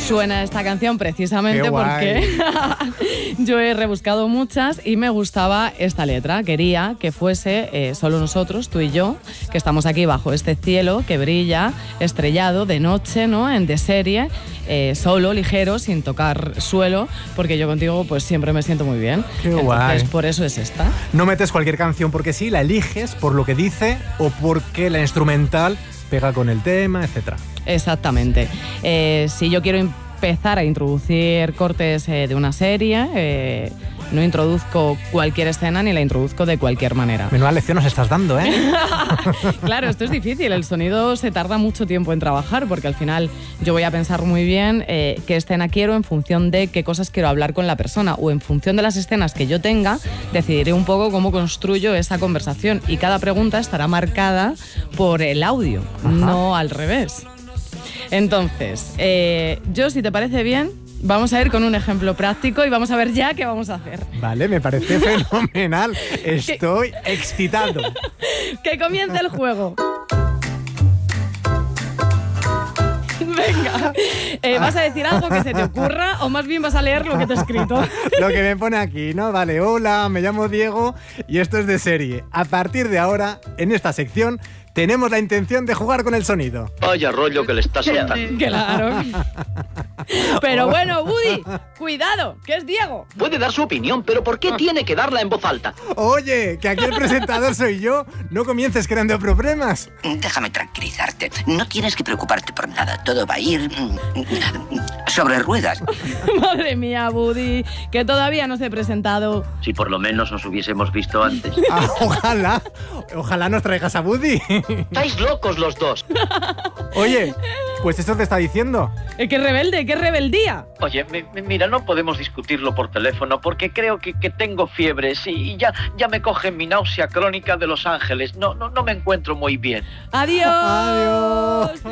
suena esta canción precisamente porque yo he rebuscado muchas y me gustaba esta letra. Quería que fuese solo nosotros, tú y yo, que estamos aquí bajo este cielo que brilla, estrellado, de noche, ¿no? De serie, solo, ligero, sin tocar suelo, porque yo contigo pues siempre me siento muy bien. Qué Entonces, guay. por eso es esta. No metes cualquier canción porque sí, la eliges por lo que dice o porque la instrumental pega con el tema, etcétera. Exactamente. Si yo quiero empezar a introducir cortes de una serie, no introduzco cualquier escena ni la introduzco de cualquier manera. Menuda lección nos estás dando, ¿eh? Claro, esto es difícil. El sonido se tarda mucho tiempo en trabajar porque al final yo voy a pensar muy bien qué escena quiero en función de qué cosas quiero hablar con la persona, o en función de las escenas que yo tenga decidiré un poco cómo construyo esa conversación, y cada pregunta estará marcada por el audio, no al revés. Entonces, yo, si te parece bien, vamos a ir con un ejemplo práctico y vamos a ver ya qué vamos a hacer. Vale, me parece fenomenal. Estoy excitado. ¡Que comience el juego! Venga, ¿vas a decir algo que se te ocurra o más bien vas a leer lo que te he escrito? Lo que me pone aquí, ¿no? Vale, hola, me llamo Diego y esto es de serie. A partir de ahora, en esta sección, tenemos la intención de jugar con el sonido. Vaya rollo que le estás soltando. Claro. Pero bueno, Woody, cuidado, que es Diego. Puede dar su opinión, pero ¿por qué tiene que darla en voz alta? Oye, que aquí el presentador soy yo. No comiences creando problemas. Déjame tranquilizarte. No tienes que preocuparte por nada. Todo va a ir sobre ruedas. Madre mía, Woody, que todavía no se he presentado. Si por lo menos nos hubiésemos visto antes. Ojalá nos traigas a Woody. Estáis locos los dos. Oye, pues eso te está diciendo. ¡Qué rebelde, qué rebeldía! Oye, mira, no podemos discutirlo por teléfono porque creo que tengo fiebre, sí, y ya me coge mi náusea crónica de Los Ángeles. No me encuentro muy bien. ¡Adiós! Adiós.